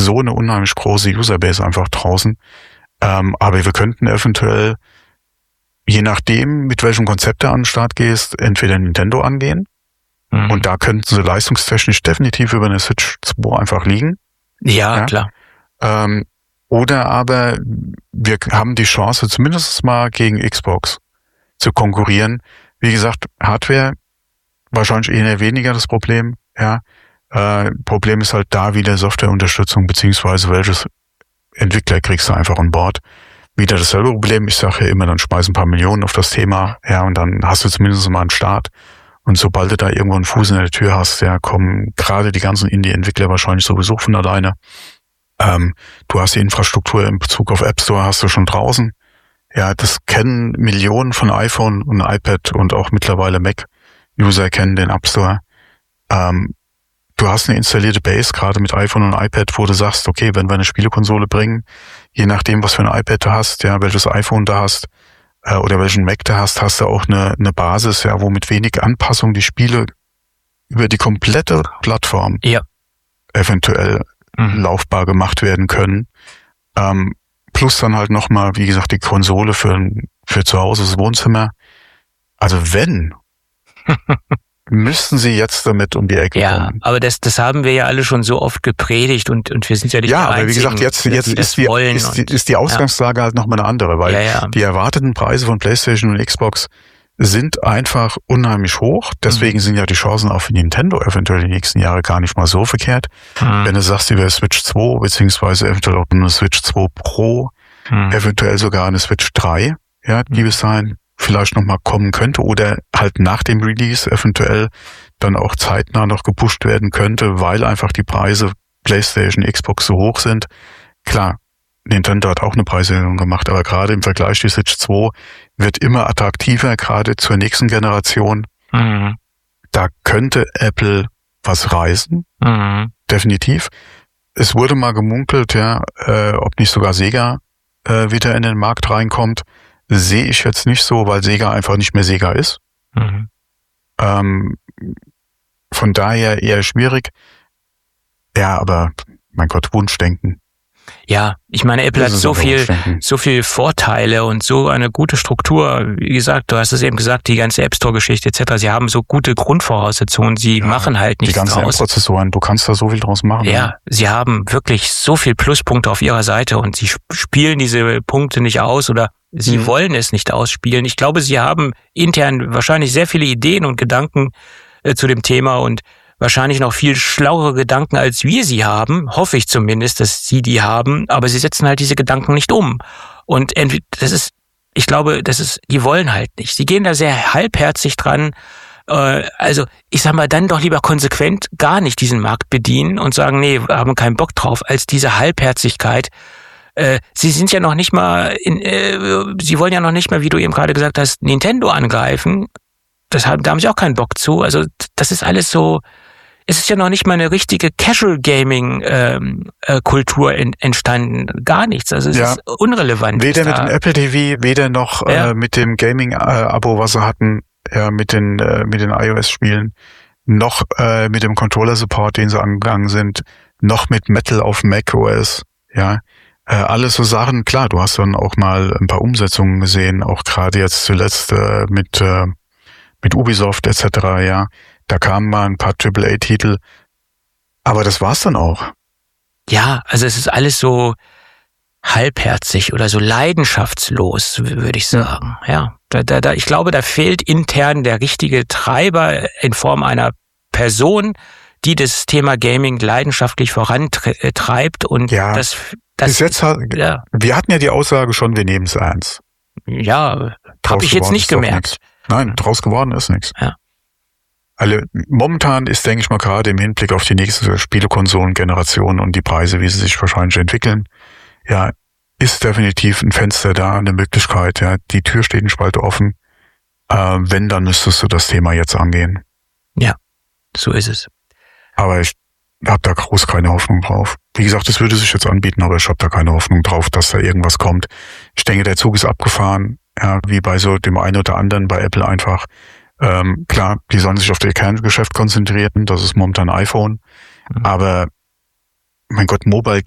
so eine unheimlich große Userbase einfach draußen. Aber wir könnten eventuell, je nachdem, mit welchem Konzept du an den Start gehst, entweder Nintendo angehen. Und da könnten sie leistungstechnisch definitiv über eine Switch 2 einfach liegen. Ja, klar. Oder aber wir haben die Chance, zumindest mal gegen Xbox zu konkurrieren. Wie gesagt, Hardware wahrscheinlich eher weniger das Problem. Ja, Problem ist halt da wieder Softwareunterstützung, beziehungsweise welches Entwickler kriegst du einfach an Bord. Wieder dasselbe Problem. Ich sage ja immer, dann schmeiß ein paar Millionen auf das Thema, ja, und dann hast du zumindest mal einen Start. Und sobald du da irgendwo einen Fuß in der Tür hast, ja, kommen gerade die ganzen Indie-Entwickler wahrscheinlich sowieso von alleine. Du hast die Infrastruktur in Bezug auf App Store, hast du schon draußen. Ja, das kennen Millionen von iPhone und iPad und auch mittlerweile Mac-User kennen den App Store. Du hast eine installierte Base, gerade mit iPhone und iPad, wo du sagst, okay, wenn wir eine Spielekonsole bringen, je nachdem, was für ein iPad du hast, ja, welches iPhone du hast, oder welchen Mac du hast, hast du auch eine Basis, ja, wo mit wenig Anpassung die Spiele über die komplette Plattform eventuell laufbar gemacht werden können. Plus dann halt nochmal, wie gesagt, die Konsole für zu Hause, das Wohnzimmer. Also wenn, müssten sie jetzt damit um die Ecke kommen. Ja, aber das haben wir ja alle schon so oft gepredigt und wir sind ja nicht die aber wie gesagt, jetzt ist die Ausgangslage halt nochmal eine andere, weil die erwarteten Preise von PlayStation und Xbox sind einfach unheimlich hoch. Deswegen sind ja die Chancen auch für Nintendo eventuell die nächsten Jahre gar nicht mal so verkehrt. Wenn du sagst, über Switch 2, beziehungsweise eventuell auch eine Switch 2 Pro, eventuell sogar eine Switch 3, ja, die bis dahin vielleicht nochmal kommen könnte oder halt nach dem Release eventuell dann auch zeitnah noch gepusht werden könnte, weil einfach die Preise PlayStation, Xbox so hoch sind. Klar, Nintendo hat auch eine Preiserhöhung gemacht, aber gerade im Vergleich die Switch 2 wird immer attraktiver, gerade zur nächsten Generation. Da könnte Apple was reißen, definitiv. Es wurde mal gemunkelt, ja, ob nicht sogar Sega wieder in den Markt reinkommt. Sehe ich jetzt nicht so, weil Sega einfach nicht mehr Sega ist. Von daher eher schwierig. Ja, aber mein Gott, Wunschdenken. Ja, ich meine, Apple hat so viel Vorteile und so eine gute Struktur. Wie gesagt, du hast es eben gesagt, die ganze App Store Geschichte etc. Sie haben so gute Grundvoraussetzungen. Sie machen halt nichts draus. Die ganzen Prozessoren, du kannst da so viel draus machen. Ja, sie haben wirklich so viel Pluspunkte auf ihrer Seite und sie spielen diese Punkte nicht aus oder sie wollen es nicht ausspielen. Ich glaube, sie haben intern wahrscheinlich sehr viele Ideen und Gedanken zu dem Thema und wahrscheinlich noch viel schlauere Gedanken, als wir sie haben. Hoffe ich zumindest, dass sie die haben. Aber sie setzen halt diese Gedanken nicht um. Und ich glaube, die wollen halt nicht. Sie gehen da sehr halbherzig dran. Also, ich sag mal, dann doch lieber konsequent gar nicht diesen Markt bedienen und sagen, nee, wir haben keinen Bock drauf, als diese Halbherzigkeit. Sie sind ja noch nicht mal, sie wollen ja noch nicht mal, wie du eben gerade gesagt hast, Nintendo angreifen. Da haben sie auch keinen Bock zu. Also, das ist alles so, es ist ja noch nicht mal eine richtige Casual-Gaming-Kultur entstanden. Gar nichts. Also es ist unrelevant. Weder mit dem Apple TV, weder noch mit dem Gaming-Abo, was sie hatten, mit den iOS-Spielen, noch mit dem Controller-Support, den sie angegangen sind, noch mit Metal auf macOS. Ja, alles so Sachen. Klar, du hast dann auch mal ein paar Umsetzungen gesehen, auch gerade jetzt zuletzt mit Ubisoft etc. Ja. Da kamen mal ein paar AAA-Titel, aber das war's dann auch. Ja, also es ist alles so halbherzig oder so leidenschaftslos, würde ich sagen. Ja, ich glaube, da fehlt intern der richtige Treiber in Form einer Person, die das Thema Gaming leidenschaftlich vorantreibt und das bis jetzt wir hatten ja die Aussage schon, wir nehmen es ernst. Ja, habe ich jetzt nicht gemerkt. Nein, draus geworden ist nichts. Ja. Also momentan ist, denke ich mal, gerade im Hinblick auf die nächste Spielekonsolengeneration und die Preise, wie sie sich wahrscheinlich entwickeln, ja, ist definitiv ein Fenster da, eine Möglichkeit. Ja, die Tür steht eine Spalte offen. Wenn, dann müsstest du das Thema jetzt angehen. Ja, so ist es. Aber ich habe da groß keine Hoffnung drauf. Wie gesagt, es würde sich jetzt anbieten, aber ich habe da keine Hoffnung drauf, dass da irgendwas kommt. Ich denke, der Zug ist abgefahren. Ja, wie bei so dem einen oder anderen bei Apple einfach. Klar, die sollen sich auf ihr Kerngeschäft konzentrieren, das ist momentan iPhone. Aber mein Gott, Mobile